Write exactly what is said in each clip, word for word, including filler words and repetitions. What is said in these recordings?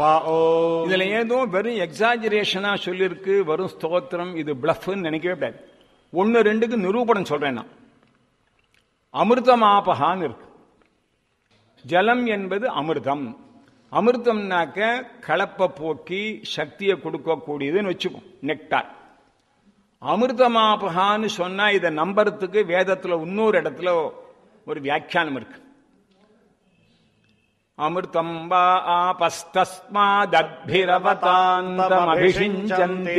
இதுல ஏதோ வெறும் எக்ஸாஜரேஷனா சொல்லிருக்கு, வெறும் ஸ்தோத்திரம், இது பிளஃப்னு நினைக்கவே கூடாது. ஒன்னு ரெண்டுக்கு நிரூபணம் சொல்றேன் நான். அமிர்தமாபகான்னு இருக்கு. ஜலம் என்பது அமிர்தம். அமிர்தம்னாக்க கலப்ப போக்கி சக்தியை கொடுக்கக்கூடியதுன்னு வச்சுப்போம், நெக்டார். அமிர்தமாபகான்னு சொன்னா இதை நம்புறதுக்கு வேதத்துல இன்னொரு இடத்துல ஒரு வியாக்கியானம் இருக்கு. அமிர்தம் வா ஆபஸ்தஸ்மாதத்பிரவதாந்தமபிஷிஞ்சந்தி.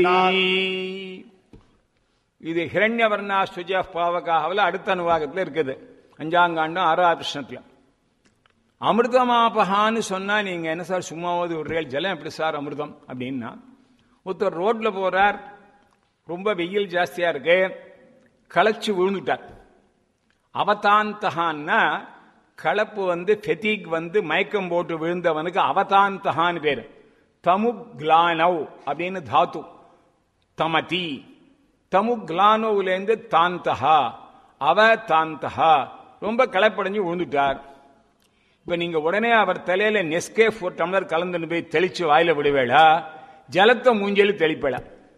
இது ஹிரண்யவர்ணா சுஜ பாவகாவில் அடுத்த அனுவாகத்தில் இருக்குது, அஞ்சாங்காண்டம் ஆறாவது பிரஷ்னத்துல. அமிர்தமாபகான்னு சொன்னா நீங்க என்ன சார் சும்மாவது விடுறீங்க, ஜலம் எப்படி சார் அமிர்தம் அப்படின்னா, ஒருத்தர் ரோட்ல போறார், ரொம்ப வெயில் ஜாஸ்தியா இருக்கு, களைச்சு விழுந்துட்டார். அவதாந்தகான்னா கலப்பு வந்து ஃபெட்டிக் வந்து மயக்கம் போட்டு விழுந்தவனுக்கு அவதாந்தகான்னு பேரு. தமுக்லானவ் அப்படின்னு தாத்து, தமதி. தமுக்லானோவிலேருந்து தாந்தகா, அவதாந்தகா, ரொம்ப களைப்படைஞ்சு விழுந்துட்டார். இப்ப நீங்க உடனே அவர் தலையில நெஸ்கே ஒரு டம்ளர் கலந்துன்னு போய் தெளிச்சு வாயில விடுவேளா, ஜலத்தை மூஞ்சலி தெளிப்பேளா.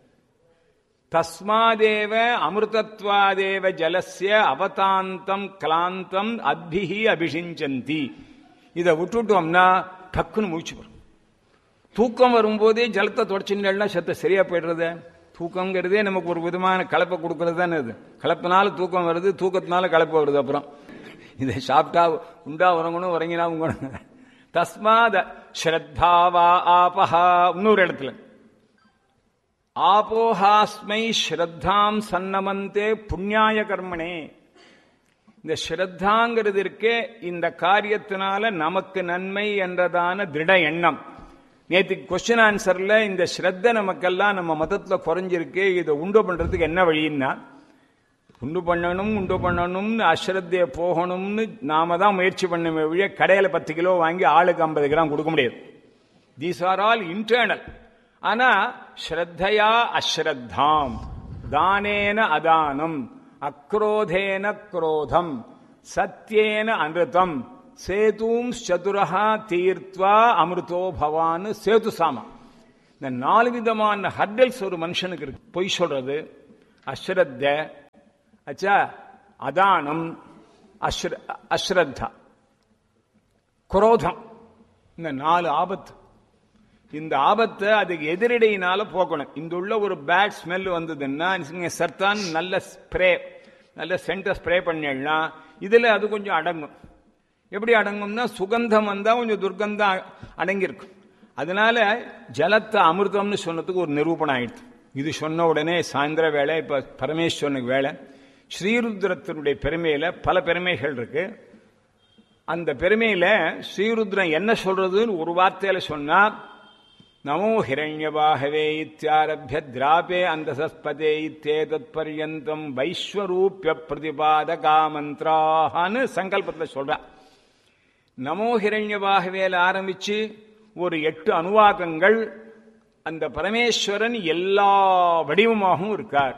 தஸ்மாதேவ அமிர்தத்வாதேவ ஜலஸ்ய அவதாந்தம் கிளாந்தம் அத்பிஹி அபிஷிஞ்சந்தி. இதை விட்டுட்டோம்னா டக்குன்னு மூச்சு வரும். தூக்கம் வரும்போதே ஜலத்தை தொடச்சுன்னா சத்த சரியா போயிடுறது. தூக்கங்கிறதே நமக்கு ஒரு விதமான கலப்பை கொடுக்கறது தானே. இது கலப்பினால தூக்கம் வருது, தூக்கத்தினால கலப்பு வருது. அப்புறம் இதை சாப்பிட்டா உண்டா உறங்கணும், உறங்கினா உங்கணும். தஸ்மாத ஸ்ரத்தாவா ஆபஹா. இன்னொரு இடத்துல ஆபோஹாஸ்மை ஸ்ரத்தாம் சன்னமந்தே புண்ணியாய கர்மனே. இந்த ஸ்ரத்தாங்கிறது இருக்கே, இந்த காரியத்தினால நமக்கு நன்மை என்றதான திருட எண்ணம். நேற்று கொஸ்டின் ஆன்சர்ல இந்த ஸ்ரத்த நமக்கெல்லாம் நம்ம மதத்துல குறைஞ்சிருக்கு, இதை உண்டு பண்றதுக்கு என்ன வழின்னா, உண்டு பண்ணணும் உண்டு பண்ணணும்னு அஸ்ரத்தைய போகணும்னு நாம தான் முயற்சி பண்ண வழிய கடையில பத்து கிலோ வாங்கி ஆளுக்கு ஐம்பது கிராம் கொடுக்க முடியாது. These are all internal. ஆனா ஸ்ரத்தையா அஸ்ரத்தாம், தானேன அதானம், அக்ரோதேன குரோதம், சத்யேன அமிர்தம், சேதும் சதுரஹா தீர்த்வா அமிர்தோ பவான் சேது சாமா. இந்த நாலு விதமான ஹர்டல்ஸ் ஒரு மனுஷனுக்கு இருக்கு. பொய் சொல்றது, அஸ்ரத்த, அச்சா அதானம், அஸ்ரத்தா, குரோதம். இந்த நாலு ஆபத்து. இந்த ஆபத்தை அதுக்கு எதிரடையினால போக்கணும். இந்த உள்ள ஒரு பேட் ஸ்மெல் வந்ததுன்னா சர்தான் நல்ல ஸ்ப்ரே, நல்ல சென்ட ஸ்ப்ரே பண்ணிடனா இதுல அது கொஞ்சம் அடங்கும். எப்படி அடங்கும்னா சுகந்தம் வந்தா கொஞ்சம் துர்கந்தம் அடங்கியிருக்கும். அதனால ஜலத்தை அமிர்தம்னு சொன்னதுக்கு ஒரு நிரூபணம் ஆயிடுச்சு. இது சொன்ன உடனே சாயந்தர வேலை, இப்ப பரமேஸ்வரனுக்கு வேலை. ஸ்ரீருத்ரத்தினுடைய பெருமையில பல பெருமைகள் இருக்கு. அந்த பெருமையில ஸ்ரீருத்ரன் என்ன சொல்றதுன்னு ஒரு வார்த்தையில சொன்னா, நமோ ஹிரண்யவாஹவே இத்தியாரப்ய திராபே அந்தசஸ்பதே இத்தேதத் பர்யந்தம் வைஸ்வரூப்ய பிரதிபாதகா மந்த்ராஹான்னு சங்கல்பத்தில் சொல்ற. நமோ ஹிரண்யவாஹவேல ஆரம்பிச்சு ஒரு எட்டு அனுவாகங்கள் அந்த பரமேஸ்வரன் எல்லா வடிவமாகவும் இருக்கார்.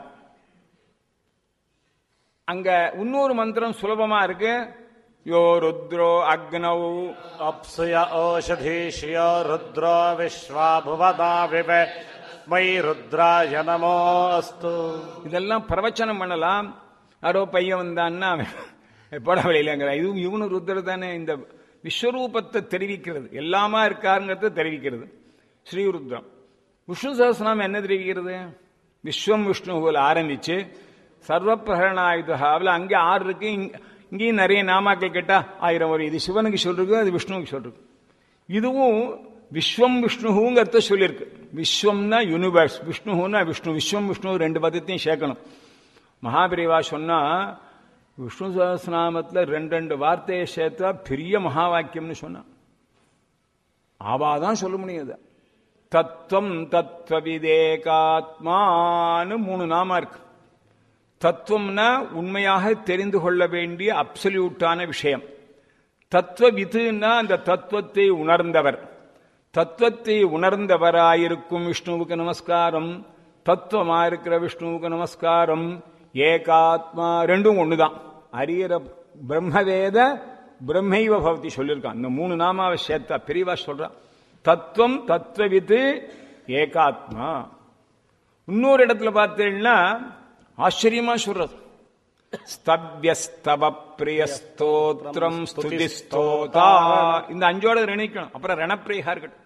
அங்க இன்னொரு மந்திரம் சுலபமா இருக்கு. யோ ருத்ரோ அக்னௌ அப்சுய ஓஷதீஷ்யோ ருத்ரோ விஸ்வா புவதா விவ மை ருத்ராய நமோஸ்து. இதெல்லாம் பிரவச்சனம் பண்ணலாம். யாரோ பையன் வந்தான்னா போட வழியிலங்கிற, இதுவும் இவனு ருத்ர தானே. இந்த விஸ்வரூபத்தை தெரிவிக்கிறது, எல்லாமா இருக்காருங்கிறத தெரிவிக்கிறது ஸ்ரீருத்ரம். விஷ்ணு சஹஸ்ரநாமம் என்ன தெரிவிக்கிறது? விஸ்வம் விஷ்ணு போல ஆரம்பிச்சு சர்வ பிரகரணாயுதாவில் அங்கே ஆறு இருக்கு. இங்கேயும் நிறைய நாமாக்கள் கேட்டா ஆயிரம் வரும். இது சிவனுக்கு சொல்றது, அது விஷ்ணுவுக்கு சொல்றது. இதுவும் விஸ்வம் விஷ்ணுங்கிறத சொல்லியிருக்கு. விஸ்வம்னா யூனிவர்ஸ், விஷ்ணுன்னா விஷ்ணு. விஸ்வம் விஷ்ணு ரெண்டு பதத்தையும் சேர்க்கணும். மகாபிரிவா சொன்னா விஷ்ணு சஹஸ்ரநாமத்துல ரெண்டு ரெண்டு வார்த்தையை சேர்த்தா பெரிய மகா வாக்கியம்னு சொன்னா ஆவாதான் சொல்ல முடியாது. தத்துவம் தத்துவவிதேகாத்மான்னு மூணு நாமா இருக்கு. தத்துவம்னா உண்மையாக தெரிந்து கொள்ள வேண்டிய அப்சல்யூட்டான விஷயம். தத்துவவிதுன்னா அந்த தத்துவத்தை உணர்ந்தவர். தத்துவத்தை உணர்ந்தவராயிருக்கும் விஷ்ணுவுக்கு நமஸ்காரம், தத்துவமாயிருக்கிற விஷ்ணுவுக்கு நமஸ்காரம். ஏகாத்மா ரெண்டும் ஒண்ணுதான். அரியர பிரம்மவேத பிரம்மைவ பவதி சொல்லியிருக்கான். இந்த மூணு நாமாவை சேர்த்தா பெரியவா சொல்றா. தத்துவம் தத்துவவித்து ஏகாத்மா. இன்னொரு இடத்துல பார்த்தீங்கன்னா ஆச்சரியமா சொல்றது, ஸ்தவ்யஸ்தவ பிரிய ஸ்தோத்திரம் ஸ்துதி ஸ்தோதா. இந்த அஞ்சோட நினைக்கணும். அப்புறம் ரணப்பிரியா இருக்கட்டும்.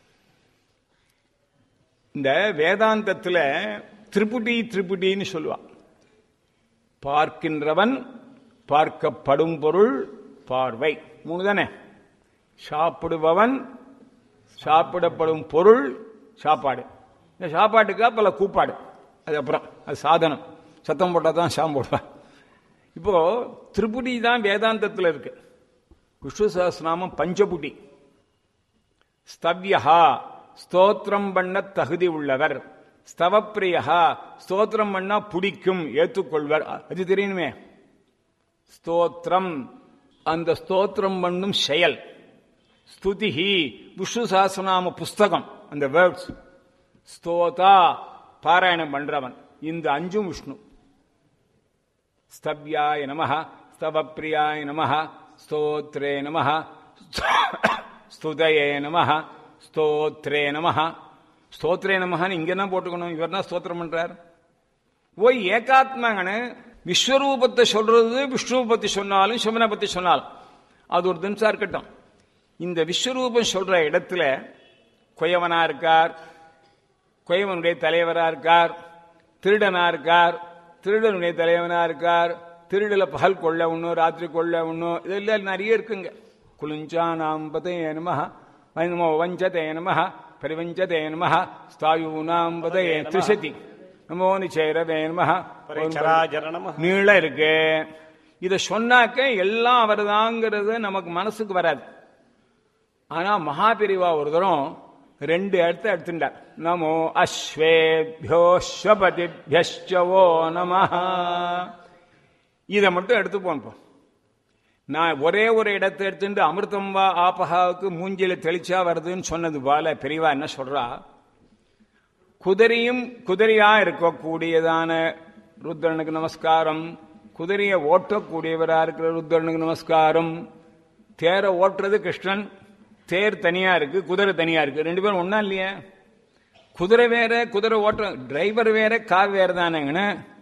இந்த வேதாந்தத்துல திரிபுடி திரிபுடின்னு சொல்லுவான். பார்க்கின்றவன், பார்க்கப்படும் பொருள், பார்வை, மூணு தானே. சாப்பிடுபவன், சாப்பிடப்படும் பொருள், சாப்பாடு. இந்த சாப்பாட்டுக்கா பல கூப்பாடு, அது அப்புறம் அது சாதனம். சத்தம் போட்டால் தான் சாம் போடுவான். இப்போ திரிபுடி தான் வேதாந்தத்தில் இருக்கு. விஷ்ணு சஹஸ்ரநாமம் பஞ்சபுடி. ஸ்தவ்யா ஸ்தோத்திரம் பண்ண தகுதி உள்ளவர், ஸ்தவப்பிரியா ஸ்தோத்திரம் பண்ணா பிடிக்கும் ஏற்றுக்கொள்வர். அது தெரியணுமே. ஸ்தோத்திரம் அந்த ஸ்தோத்திரம் பண்ணும் செயல். ஸ்துதிஹி விஷ்ணு சஹஸ்ரநாம புஸ்தகம், அந்த வேர்ட்ஸ். ஸ்தோதா பாராயணம் பண்றவன். இந்த அஞ்சும் விஷ்ணு. ஸ்தவ்யாய நமஹ, ஸ்தவப்பிரியாய நமஹ, ஸ்தோத்ரே நமஹ, ஸ்துதயே நமஹ, ஸ்தோத்ரே நமஹ. ஸ்தோத்ரே நமஹன்னு இங்க என்ன போட்டுக்கணும்? இவர் தான் ஸ்தோத்திரம் பண்றார். ஓய் ஏகாத்மாங்கன்னு விஸ்வரூபத்தை சொல்றது, விஷ்ணு பத்தி சொன்னாலும் சிவனை பத்தி சொன்னாலும் அது ஒரு திம்சா இருக்கட்டும். இந்த விஸ்வரூபம் சொல்ற இடத்துல கொயவனா இருக்கார், கொயவனுடைய தலைவரா இருக்கார், திருடனா இருக்கார், திருடனுடைய தலைவனா இருக்கார், திருடல பகல் கொள்ள ஒன்னும் ராத்திரி கொள்ள ஒன்னும், இதெல்லாம் நிறைய இருக்குங்க. குலுஞ்சானாம் பதே நமஹ, நமோ வஞ்சதே நமஹ, பரிவஞ்சதே நமஹ, ஸ்தாயூனாம் பதே திரிசதி, நமோ நிச்சேரவே நமஹ, நீள இருக்கு. இத சொன்னாக்க எல்லாம் அவர்தாங்கிறது நமக்கு மனசுக்கு வராது. ஆனா மகாபிரிவா ஒரு தரம் ரெண்டு இடத்த எடுத்துட்டார். நமோ அஸ்வேபியோ ஸ்வபதிபியோ நமஹ. இதை மட்டும் எடுத்து போனோம். நான் ஒரே ஒரு இடத்தை எடுத்துட்டு அமிர்தம் வா ஆபகாவுக்கு மூஞ்சில தெளிச்சா வருதுன்னு சொன்னது போல பெரியவா என்ன சொல்றா, குதிரையும் குதிரையா இருக்கக்கூடியதான ருத்ரனுக்கு நமஸ்காரம், குதிரையை ஓட்டக்கூடியவரா இருக்கிற ருத்ரனுக்கு நமஸ்காரம். தேரை ஓட்டுறது கிருஷ்ணன், தேர் தனியா இருக்கு, குதிரை தனியா இருக்கு. ரெண்டு பேரும் ஒன்னா இல்லையா? குதிரை வேற, குதிரை ஓட்டுற டிரைவர் வேற, கார் வேற தானேங்கன்னு